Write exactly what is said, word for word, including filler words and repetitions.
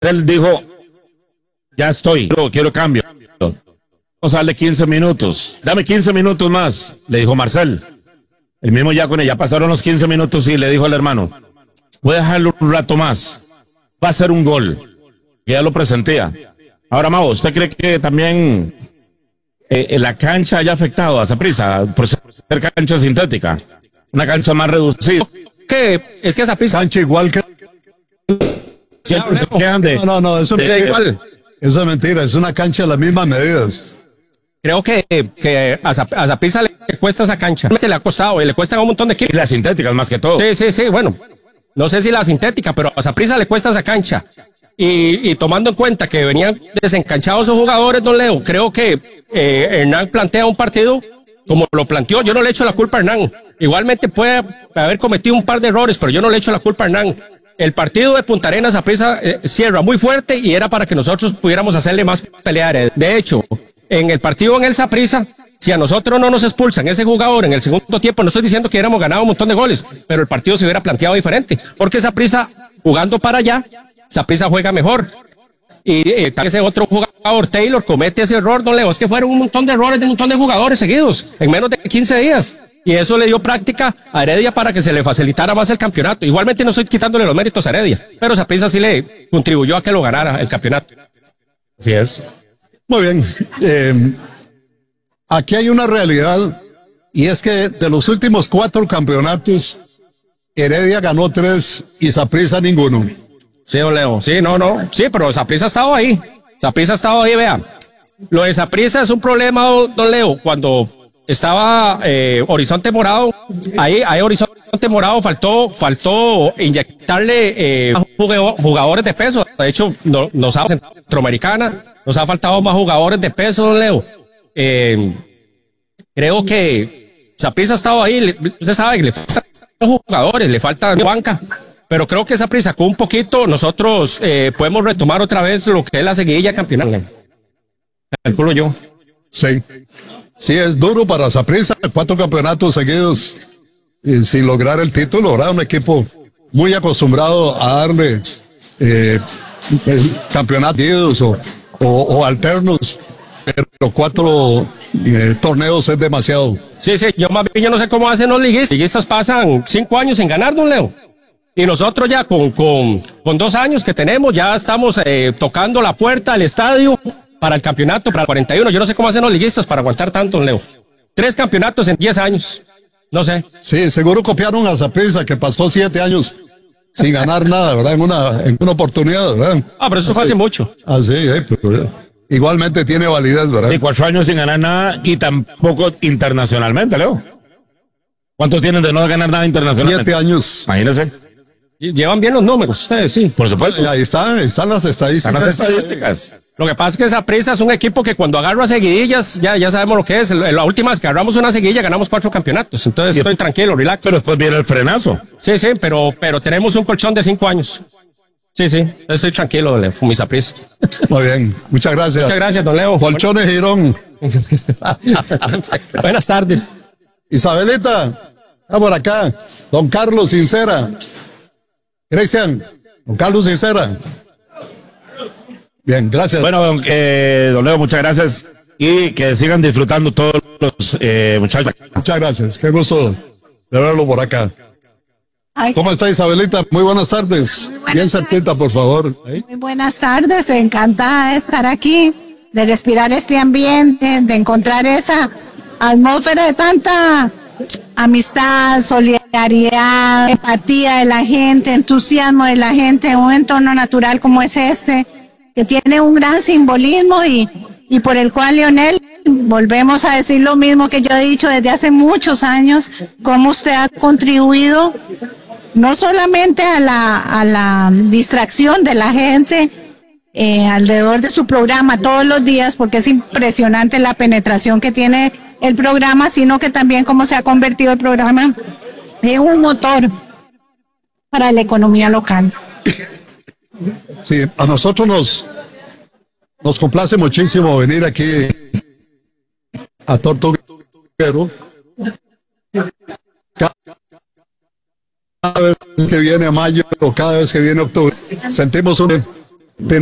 Él dijo, ya estoy, quiero, quiero cambio. Vamos a darle quince minutos. Dame quince minutos más, le dijo Marcel. El mismo ya con ella, pasaron los quince minutos y le dijo al hermano, voy a dejarlo un rato más. Va a ser un gol. Y ya lo presentía. Ahora, Mau, ¿usted cree que también eh, la cancha haya afectado a Saprissa por ser cancha sintética? Una cancha más reducida. ¿Qué? Es que Saprissa... Cancha igual que... Siempre se quedan de... No, no, no, eso, de, es igual. Eso es mentira, es una cancha de las mismas medidas. Creo que, que a Saprissa le cuesta esa cancha. Le ha costado y le cuesta un montón de equipos. Y las sintéticas más que todo. Sí, sí, sí, bueno. No sé si la sintética, pero a Saprissa le cuesta esa cancha. Y, y tomando en cuenta que venían desencanchados sus jugadores, don Leo, creo que eh, Hernán plantea un partido como lo planteó. Yo no le echo la culpa a Hernán. Igualmente puede haber cometido un par de errores, pero yo no le echo la culpa a Hernán. El partido de Punta Arenas, Saprissa eh, cierra muy fuerte y era para que nosotros pudiéramos hacerle más pelear. De hecho, en el partido en el Saprissa, si a nosotros no nos expulsan ese jugador en el segundo tiempo, no estoy diciendo que hubiéramos ganado un montón de goles, pero el partido se hubiera planteado diferente, porque Saprissa, jugando para allá, Saprissa juega mejor. Y eh, ese otro jugador, Taylor, comete ese error, don Leo. Es que fueron un montón de errores de un montón de jugadores seguidos, en menos de quince días. Y eso le dio práctica a Heredia para que se le facilitara más el campeonato. Igualmente no estoy quitándole los méritos a Heredia, pero Saprissa sí le contribuyó a que lo ganara el campeonato. Así es. Muy bien. Eh, aquí hay una realidad, y es que de los últimos cuatro campeonatos, Heredia ganó tres y Saprissa ninguno. Sí, don Leo, sí, no, no, sí, pero Saprissa ha estado ahí, Saprissa ha estado ahí, vea. Lo de Saprissa es un problema, don Leo, cuando estaba eh, Horizonte Morado, ahí, ahí Horizonte Morado faltó, faltó inyectarle eh, jugadores de peso. De hecho, no, nos ha Centroamericana, nos ha faltado más jugadores de peso, don Leo. Eh, creo que Saprissa ha estado ahí, usted sabe que le faltan jugadores, le falta banca. Pero creo que Saprissa con un poquito nosotros eh, podemos retomar otra vez lo que es la seguidilla campeonato. Calculo yo. Sí. Sí, es duro para Saprissa, cuatro campeonatos seguidos y sin lograr el título, ¿verdad? Un equipo muy acostumbrado a darle eh, campeonatos seguidos o, o, o alternos, pero cuatro eh, torneos es demasiado. Sí, sí, yo más bien yo no sé cómo hacen los liguistas. Los liguistas pasan cinco años sin ganar, don Leo. Y nosotros ya con, con, con dos años que tenemos, ya estamos eh, tocando la puerta al estadio para el campeonato, para el cuarenta y uno. Yo no sé cómo hacen los liguistas para aguantar tanto, don Leo. Tres campeonatos en diez años. No sé. Sí, seguro copiaron a Saprissa, que pasó siete años sin ganar nada, ¿verdad? En una, en una oportunidad, ¿verdad? Ah, pero eso fue hace mucho. Ah, sí, eh, pero igualmente tiene validez, ¿verdad? Y cuatro años sin ganar nada y tampoco internacionalmente, Leo. ¿Cuántos tienen de no ganar nada internacionalmente? Siete años. Imagínense. Llevan bien los números ustedes, sí. Por supuesto. Ahí están, están las estadísticas. Están las estadísticas. Lo que pasa es que Saprissa es un equipo que cuando agarra seguidillas, ya, ya sabemos lo que es. La última vez que agarramos una seguidilla, ganamos cuatro campeonatos. Entonces estoy tranquilo, relax. Pero después viene el frenazo. Sí, sí, pero, pero tenemos un colchón de cinco años. Sí, sí, estoy tranquilo, don Leo, con mi Saprissa. Muy bien, muchas gracias. Muchas gracias, don Leo. Colchones Girón. Buenas tardes. Isabelita, está por acá. Don Carlos Sincera. Cristian, don Carlos Sincera. Bien, gracias. Bueno, don, eh, don Leo, muchas gracias y que sigan disfrutando todos los eh, muchachos. Muchas gracias, qué gusto de verlo por acá. Ay. ¿Cómo está Isabelita? Muy buenas tardes. Muy buenas Bien cerquita, por favor. ¿Eh? Muy buenas tardes, encantada de estar aquí, de respirar este ambiente, de encontrar esa atmósfera de tanta amistad, solidaridad, empatía de la gente, entusiasmo de la gente en un entorno natural como es este, que tiene un gran simbolismo y, y por el cual, Leonel, volvemos a decir lo mismo que yo he dicho desde hace muchos años, cómo usted ha contribuido no solamente a la, a la distracción de la gente eh, alrededor de su programa todos los días, porque es impresionante la penetración que tiene el programa, sino que también cómo se ha convertido el programa en un motor para la economía local. Sí, a nosotros nos, nos complace muchísimo venir aquí a Tortuguero. Cada vez que viene mayo o cada vez que viene octubre, sentimos un